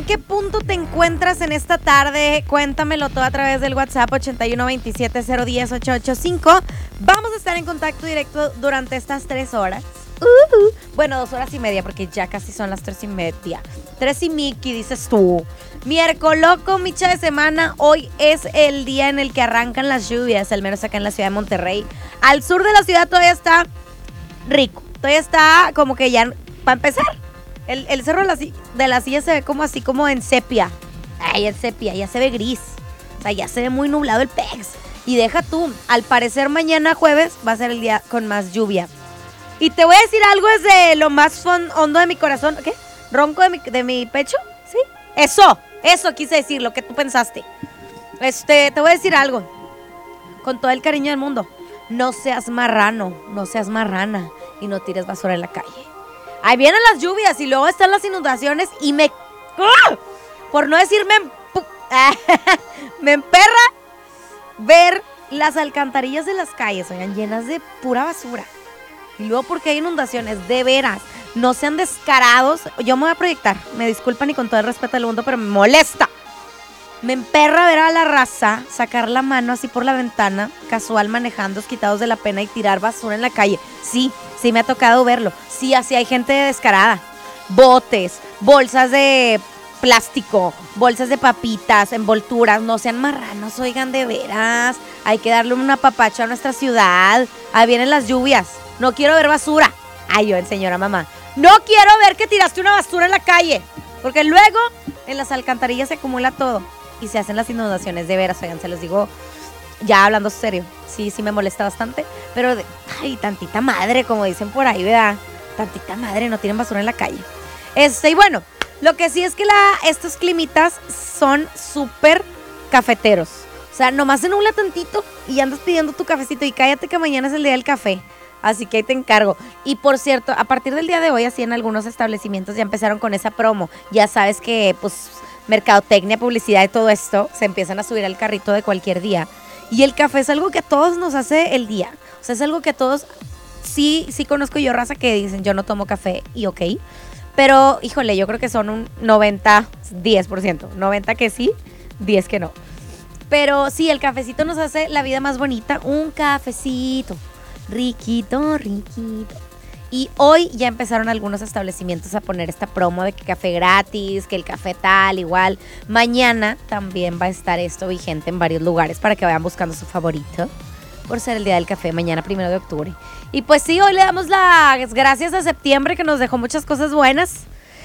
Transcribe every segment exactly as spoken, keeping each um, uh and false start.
qué punto te encuentras en esta tarde? Cuéntamelo todo a través del WhatsApp ochenta y uno veintisiete cero diez ocho ocho cinco. Vamos a estar en contacto directo durante estas tres horas. Uh, bueno, dos horas y media, porque ya casi son las tres y media. Tres y Miki, dices tú. Miércoles loco, micha de semana. Hoy es el día en el que arrancan las lluvias, al menos acá en la ciudad de Monterrey. Al sur de la ciudad todavía está rico. Todavía está como que ya, para empezar, el, el cerro de la, de la silla se ve como así, como en sepia. Ay, en sepia, ya se ve gris. O sea, ya se ve muy nublado el pex. Y deja tú, al parecer mañana jueves va a ser el día con más lluvia. Y te voy a decir algo desde lo más hondo de mi corazón. ¿Qué? ¿Ronco de mi, de mi pecho? ¿Sí? Eso, eso quise decir, lo que tú pensaste. Este, te voy a decir algo. Con todo el cariño del mundo. No seas marrano, no seas marrana y no tires basura en la calle. Ahí vienen las lluvias y luego están las inundaciones y me... ¡Ah! Por no decirme... me emperra ver las alcantarillas de las calles, oigan, llenas de pura basura. Y luego porque hay inundaciones, de veras, no sean descarados. Yo me voy a proyectar, me disculpan y con todo el respeto del mundo, pero me molesta. Me emperra ver a la raza sacar la mano así por la ventana, casual manejando, quitados de la pena y tirar basura en la calle. Sí, sí me ha tocado verlo. Sí, así hay gente descarada. Botes, bolsas de plástico, bolsas de papitas, envolturas. No sean marranos, oigan, de veras. Hay que darle una papacha a nuestra ciudad. Ahí vienen las lluvias. No quiero ver basura. Ay, yo, señora mamá. No quiero ver que tiraste una basura en la calle. Porque luego en las alcantarillas se acumula todo. Y se hacen las inundaciones, de veras, oigan, se los digo ya hablando serio. Sí, sí me molesta bastante. Pero, de, ay, tantita madre, como dicen por ahí, ¿verdad? Tantita madre, no tienen basura en la calle. Este, y bueno, lo que sí es que la, estos climitas son súper cafeteros. O sea, nomás se nubla tantito y andas pidiendo tu cafecito. Y cállate que mañana es el día del café. Así que ahí te encargo. Y por cierto, a partir del día de hoy, así en algunos establecimientos ya empezaron con esa promo. Ya sabes que, pues, mercadotecnia, publicidad y todo esto se empiezan a subir al carrito de cualquier día. Y el café es algo que a todos nos hace el día. O sea, es algo que a todos... Sí, sí conozco yo raza que dicen, yo no tomo café y ok. Pero, híjole, yo creo que son un noventa, diez por ciento. noventa que sí, diez que no. Pero sí, el cafecito nos hace la vida más bonita. Un cafecito. Riquito, riquito. Y hoy ya empezaron algunos establecimientos a poner esta promo de que café gratis, que el café tal, igual. Mañana también va a estar esto vigente en varios lugares para que vayan buscando su favorito. Por ser el día del café, mañana primero de octubre. Y pues sí, hoy le damos las gracias a septiembre que nos dejó muchas cosas buenas.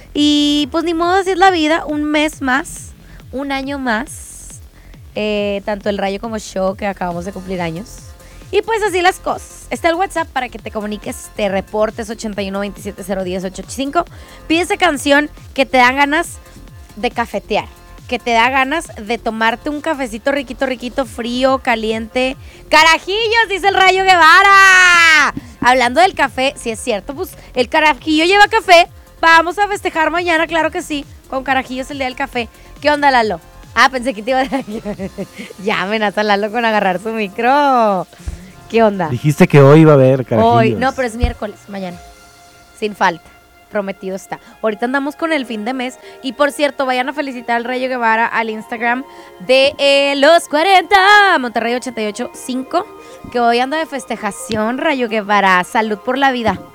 Y pues ni modo, así es la vida. Un mes más, un año más. Eh, tanto el Rayo como Show que acabamos de cumplir años. Y pues así las cosas. Está el WhatsApp para que te comuniques, te reportes ochenta y uno veintisiete cero diez ocho ocho cinco. Pide esa canción que te dan ganas de cafetear, que te da ganas de tomarte un cafecito riquito, riquito, frío, caliente. ¡Carajillos! Dice el Rayo Guevara. Hablando del café, sí es cierto, pues el carajillo lleva café. Vamos a festejar mañana, claro que sí, con carajillos el día del café. ¿Qué onda, Lalo? Ah, pensé que te iba a... Ya amenaza a Lalo con agarrar su micro. ¿Qué onda? Dijiste que hoy iba a haber carajillos. Hoy, no, pero es miércoles, mañana. Sin falta. Prometido está. Ahorita andamos con el fin de mes. Y por cierto, vayan a felicitar al Rayo Guevara al Instagram de eh, los cuarenta, Monterrey ochenta y ocho cinco. Que hoy anda de festejación, Rayo Guevara. Salud por la vida.